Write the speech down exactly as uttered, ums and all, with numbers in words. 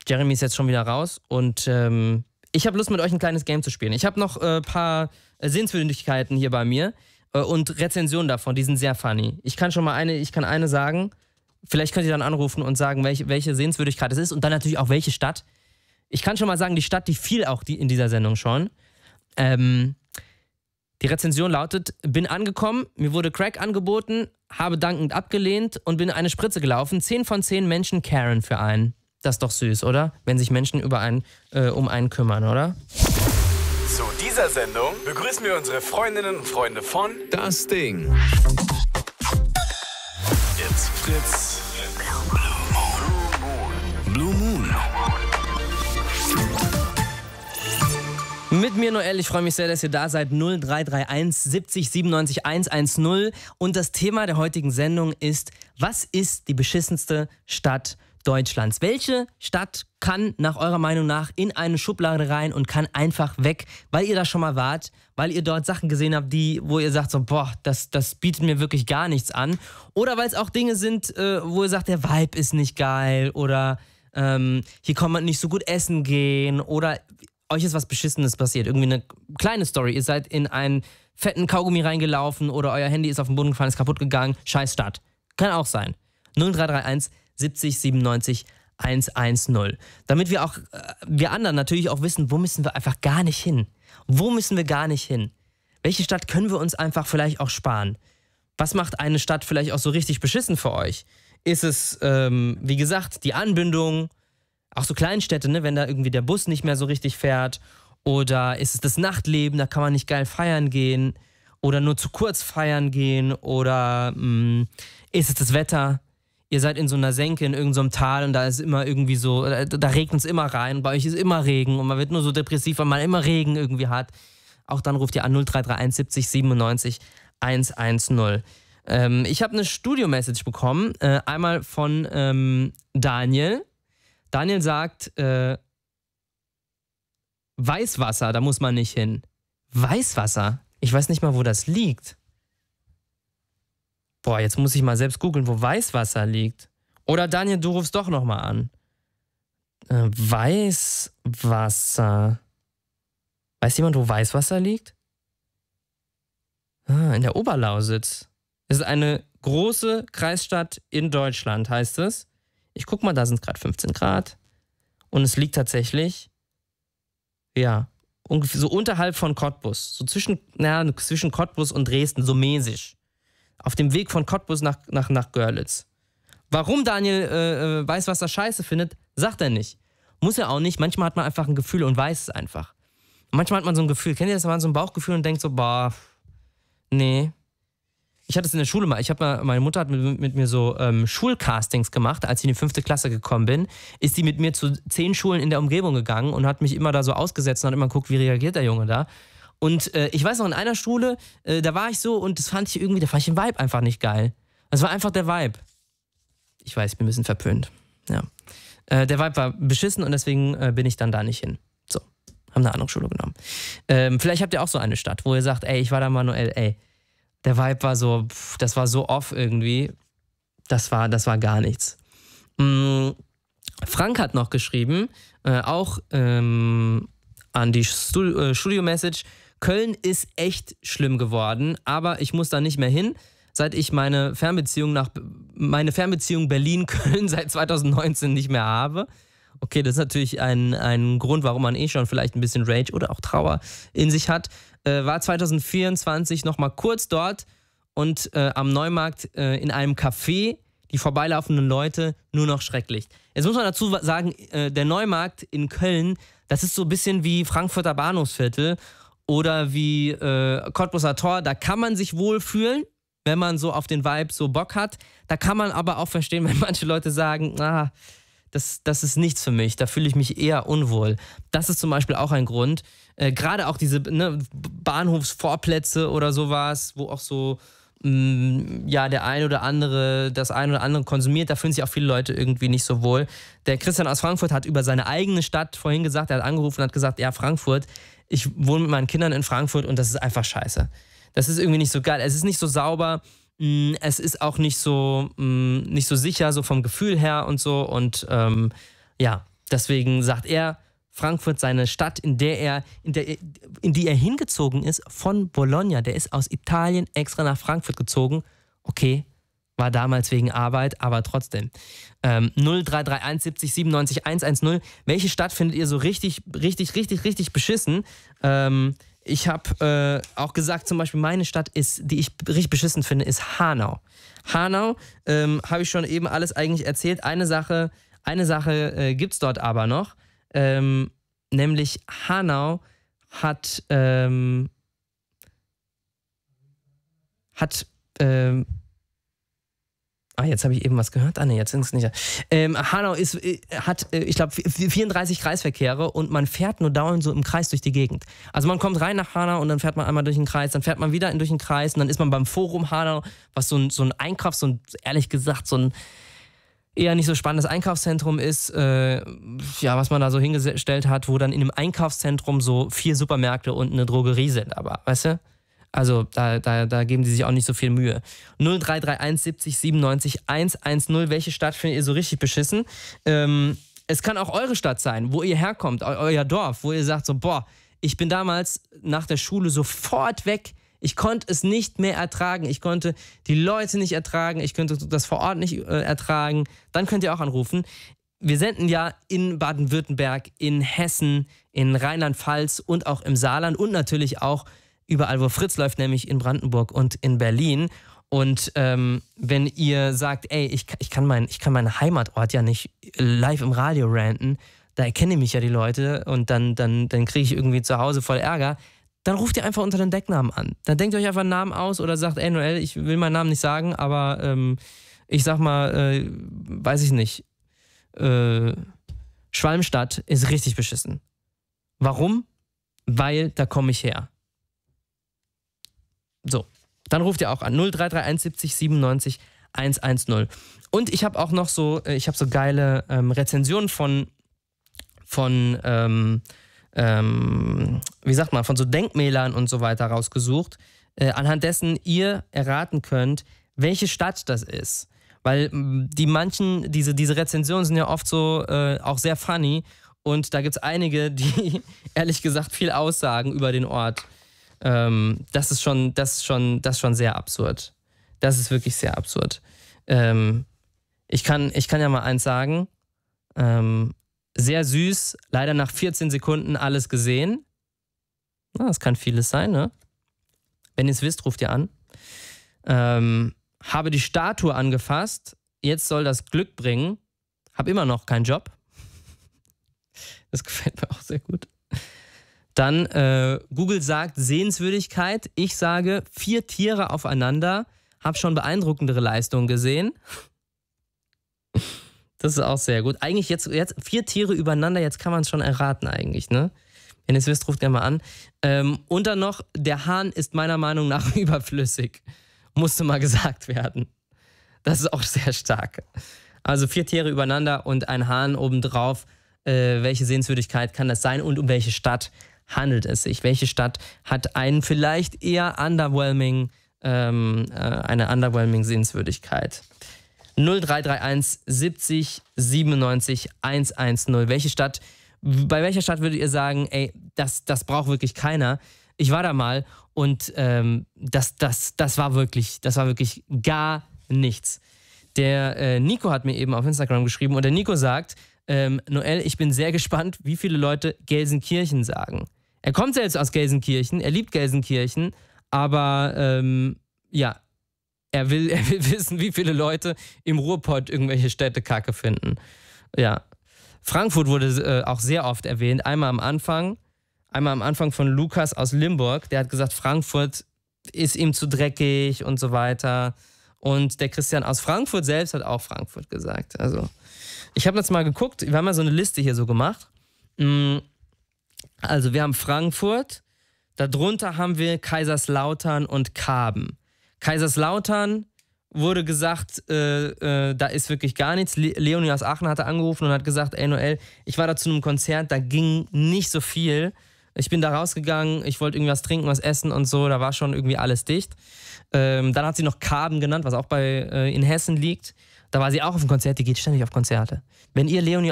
Jeremy ist jetzt schon wieder raus und ähm, ich habe Lust, mit euch ein kleines Game zu spielen. Ich habe noch ein äh, paar Sehenswürdigkeiten hier bei mir äh, und Rezensionen davon, die sind sehr funny. Ich kann schon mal eine, ich kann eine sagen, vielleicht könnt ihr dann anrufen und sagen, welche, welche Sehenswürdigkeit es ist und dann natürlich auch welche Stadt. Ich kann schon mal sagen, die Stadt, die fiel auch die in dieser Sendung schon. Ähm, die Rezension lautet, bin angekommen, mir wurde Crack angeboten, habe dankend abgelehnt und bin eine Spritze gelaufen. Zehn von zehn Menschen caren für einen. Das ist doch süß, oder? Wenn sich Menschen über einen, äh, um einen kümmern, oder? Zu dieser Sendung begrüßen wir unsere Freundinnen und Freunde von Das Ding. Jetzt Fritz. Blue Moon. Mit mir Noel, ich freue mich sehr, dass ihr da seid. null drei drei eins siebzig siebenundneunzig hundertzehn. Und das Thema der heutigen Sendung ist, was ist die beschissenste Stadt Deutschlands? Welche Stadt kann nach eurer Meinung nach in eine Schublade rein und kann einfach weg, weil ihr da schon mal wart, weil ihr dort Sachen gesehen habt, die, wo ihr sagt so, boah, das, das bietet mir wirklich gar nichts an. Oder weil es auch Dinge sind, äh, wo ihr sagt, der Vibe ist nicht geil oder ähm, hier kann man nicht so gut essen gehen oder euch ist was Beschissenes passiert. Irgendwie eine kleine Story. Ihr seid in einen fetten Kaugummi reingelaufen oder euer Handy ist auf den Boden gefallen, ist kaputt gegangen. Scheiß Stadt. Kann auch sein. null drei drei eins siebzig siebenundneunzig hundertzehn. Damit wir auch, äh, wir anderen natürlich auch wissen, wo müssen wir einfach gar nicht hin? Wo müssen wir gar nicht hin? Welche Stadt können wir uns einfach vielleicht auch sparen? Was macht eine Stadt vielleicht auch so richtig beschissen für euch? Ist es, ähm, wie gesagt, die Anbindung? Auch so Kleinstädte, ne, wenn da irgendwie der Bus nicht mehr so richtig fährt. Oder ist es das Nachtleben, da kann man nicht geil feiern gehen. Oder nur zu kurz feiern gehen. Oder mh, ist es das Wetter? Ihr seid in so einer Senke in irgendeinem Tal und da ist immer irgendwie so, da, da regnet es immer rein. Bei euch ist immer Regen und man wird nur so depressiv, weil man immer Regen irgendwie hat. Auch dann ruft ihr an null drei drei eins siebzig siebenundneunzig hundertzehn. Ähm, ich habe eine Studio-Message bekommen. Äh, einmal von ähm, Daniel. Daniel sagt, äh, Weißwasser, da muss man nicht hin. Weißwasser? Ich weiß nicht mal, wo das liegt. Boah, jetzt muss ich mal selbst googeln, wo Weißwasser liegt. Oder Daniel, du rufst doch nochmal an. Äh, Weißwasser. Weiß jemand, wo Weißwasser liegt? Ah, in der Oberlausitz. Es ist eine große Kreisstadt in Deutschland, heißt es. Ich guck mal, da sind gerade fünfzehn Grad. Und es liegt tatsächlich, ja, ungefähr so unterhalb von Cottbus. So zwischen, naja, zwischen Cottbus und Dresden, so mäßig. Auf dem Weg von Cottbus nach, nach, nach Görlitz. Warum Daniel äh, weiß, was er scheiße findet, sagt er nicht. Muss er auch nicht. Manchmal hat man einfach ein Gefühl und weiß es einfach. Und manchmal hat man so ein Gefühl, kennt ihr das, wenn man so ein Bauchgefühl und denkt so, boah, nee. Ich hatte es in der Schule mal, ich habe mal, meine Mutter hat mit, mit mir so ähm, Schulcastings gemacht, als ich in die fünfte Klasse gekommen bin, ist sie mit mir zu zehn Schulen in der Umgebung gegangen und hat mich immer da so ausgesetzt und hat immer geguckt, wie reagiert der Junge da. Und äh, ich weiß noch, in einer Schule, äh, da war ich so und das fand ich irgendwie, da fand ich den Vibe einfach nicht geil. Das war einfach der Vibe. Ich weiß, ich bin ein bisschen verpönt. Ja. Äh, der Vibe war beschissen und deswegen äh, bin ich dann da nicht hin. So, haben eine andere Schule genommen. Ähm, vielleicht habt ihr auch so eine Stadt, wo ihr sagt, ey, ich war da manuell, ey. Der Vibe war so, pff, das war so off irgendwie. Das war, das war gar nichts. Mhm. Frank hat noch geschrieben, äh, auch ähm, an die Stu- äh, Studio-Message, Köln ist echt schlimm geworden, aber ich muss da nicht mehr hin, seit ich meine Fernbeziehung nach meine Fernbeziehung Berlin-Köln seit zwanzig neunzehn nicht mehr habe. Okay, das ist natürlich ein, ein Grund, warum man eh schon vielleicht ein bisschen Rage oder auch Trauer in sich hat. Äh, war zwanzig vierundzwanzig noch mal kurz dort und äh, am Neumarkt äh, in einem Café, die vorbeilaufenden Leute, nur noch schrecklich. Jetzt muss man dazu sagen, äh, der Neumarkt in Köln, das ist so ein bisschen wie Frankfurter Bahnhofsviertel oder wie äh, Cottbuser Tor. Da kann man sich wohlfühlen, wenn man so auf den Vibe so Bock hat. Da kann man aber auch verstehen, wenn manche Leute sagen, ah, das, das ist nichts für mich, da fühle ich mich eher unwohl. Das ist zum Beispiel auch ein Grund. Äh, Gerade auch diese ne, Bahnhofsvorplätze oder sowas, wo auch so mh, ja, der ein oder andere das ein oder andere konsumiert, da fühlen sich auch viele Leute irgendwie nicht so wohl. Der Christian aus Frankfurt hat über seine eigene Stadt vorhin gesagt, er hat angerufen und hat gesagt, ja, Frankfurt, ich wohne mit meinen Kindern in Frankfurt und das ist einfach scheiße. Das ist irgendwie nicht so geil. Es ist nicht so sauber. Es ist auch nicht so, nicht so sicher, so vom Gefühl her und so. Und ähm, ja, Deswegen sagt er, Frankfurt seine Stadt, in der er, in der, in die er hingezogen ist, von Bologna. Der ist aus Italien extra nach Frankfurt gezogen. Okay, war damals wegen Arbeit, aber trotzdem. Ähm, null drei drei eins siebzig siebenundneunzig hundertzehn. Welche Stadt findet ihr so richtig, richtig, richtig, richtig beschissen? Ähm, ich habe äh, auch gesagt, zum Beispiel meine Stadt ist, die ich richtig beschissen finde, ist Hanau. Hanau, ähm, habe ich schon eben alles eigentlich erzählt. Eine Sache, eine Sache äh, gibt es dort aber noch. Ähm, nämlich Hanau hat ähm, hat ähm, ah, jetzt habe ich eben was gehört. Ah, ne, jetzt sind es nicht. Ähm, Hanau ist, äh, hat, äh, ich glaube, vierunddreißig Kreisverkehre und man fährt nur dauernd so im Kreis durch die Gegend. Also man kommt rein nach Hanau und dann fährt man einmal durch den Kreis, dann fährt man wieder in, durch den Kreis und dann ist man beim Forum Hanau, was so ein, so ein Einkauf, so ein, ehrlich gesagt, so ein eher nicht so spannendes Einkaufszentrum ist, äh, ja, was man da so hingestellt hat, wo dann in einem Einkaufszentrum so vier Supermärkte und eine Drogerie sind, aber, weißt du? Also da, da, da geben die sich auch nicht so viel Mühe. null drei drei eins siebzig siebenundneunzig hundertzehn. Welche Stadt findet ihr so richtig beschissen? Ähm, es kann auch eure Stadt sein, wo ihr herkommt, eu euer Dorf, wo ihr sagt so, boah, ich bin damals nach der Schule sofort weg. Ich konnte es nicht mehr ertragen. Ich konnte die Leute nicht ertragen. Ich konnte das vor Ort nicht äh, ertragen. Dann könnt ihr auch anrufen. Wir senden ja in Baden-Württemberg, in Hessen, in Rheinland-Pfalz und auch im Saarland und natürlich auch überall, wo Fritz läuft, nämlich in Brandenburg und in Berlin. Und ähm, wenn ihr sagt, ey, ich, ich, kann mein, ich kann meinen Heimatort ja nicht live im Radio ranten, da erkennen mich ja die Leute und dann, dann, dann kriege ich irgendwie zu Hause voll Ärger, dann ruft ihr einfach unter den Decknamen an. Dann denkt ihr euch einfach einen Namen aus oder sagt, ey Noel, ich will meinen Namen nicht sagen, aber ähm, ich sag mal, äh, weiß ich nicht, äh, Schwalmstadt ist richtig beschissen. Warum? Weil da komme ich her. So, dann ruft ihr auch an null drei drei eins siebzig siebenundneunzig hundertzehn. Und ich habe auch noch so, ich habe so geile ähm, Rezensionen von, von ähm, ähm, wie sagt man, von so Denkmälern und so weiter rausgesucht, äh, anhand dessen ihr erraten könnt, welche Stadt das ist. Weil die manchen, diese, diese Rezensionen sind ja oft so äh, auch sehr funny und da gibt es einige, die ehrlich gesagt viel aussagen über den Ort. Ähm, das ist schon, das ist schon, das ist schon sehr absurd. Das ist wirklich sehr absurd. Ähm, ich kann, ich kann ja mal eins sagen. Ähm, sehr süß, leider nach vierzehn Sekunden alles gesehen. Na, das kann vieles sein, ne? Wenn ihr es wisst, ruft ihr an. Ähm, habe die Statue angefasst. Jetzt soll das Glück bringen. Hab immer noch keinen Job. Das gefällt mir auch sehr gut. Dann äh, Google sagt Sehenswürdigkeit. Ich sage vier Tiere aufeinander. Hab schon beeindruckendere Leistungen gesehen. Das ist auch sehr gut. Eigentlich jetzt, jetzt vier Tiere übereinander, jetzt kann man es schon erraten eigentlich, ne? Wenn ihr es wisst, ruft gerne mal an. Ähm, und dann noch, der Hahn ist meiner Meinung nach überflüssig. Musste mal gesagt werden. Das ist auch sehr stark. Also vier Tiere übereinander und ein Hahn obendrauf. Äh, welche Sehenswürdigkeit kann das sein und um welche Stadt handelt es sich? Welche Stadt hat einen vielleicht eher underwhelming, ähm, äh, eine underwhelming Sehenswürdigkeit? null drei drei eins siebzig siebenundneunzig hundertzehn. Welche Stadt, bei welcher Stadt würdet ihr sagen, ey, das, das braucht wirklich keiner? Ich war da mal und ähm, das, das, das war wirklich, das war wirklich gar nichts. Der äh, Nico hat mir eben auf Instagram geschrieben und der Nico sagt, ähm, Noel, ich bin sehr gespannt, wie viele Leute Gelsenkirchen sagen. Er kommt selbst aus Gelsenkirchen, er liebt Gelsenkirchen, aber ähm, ja, Er will, er will wissen, wie viele Leute im Ruhrpott irgendwelche Städte kacke finden. Ja. Frankfurt wurde äh, auch sehr oft erwähnt. Einmal am Anfang, einmal am Anfang von Lukas aus Limburg. Der hat gesagt, Frankfurt ist ihm zu dreckig und so weiter. Und der Christian aus Frankfurt selbst hat auch Frankfurt gesagt. Also, ich habe jetzt mal geguckt, wir haben ja so eine Liste hier so gemacht. Also, wir haben Frankfurt, darunter haben wir Kaiserslautern und Karben. Kaiserslautern wurde gesagt, äh, äh, da ist wirklich gar nichts. Le Leonie aus Aachen hatte angerufen und hat gesagt, ey Noel, ich war da zu einem Konzert, da ging nicht so viel. Ich bin da rausgegangen, ich wollte irgendwas trinken, was essen und so, da war schon irgendwie alles dicht. Ähm, dann hat sie noch Karben genannt, was auch bei, äh, in Hessen liegt. Da war sie auch auf dem Konzert, die geht ständig auf Konzerte. Wenn ihr Leonie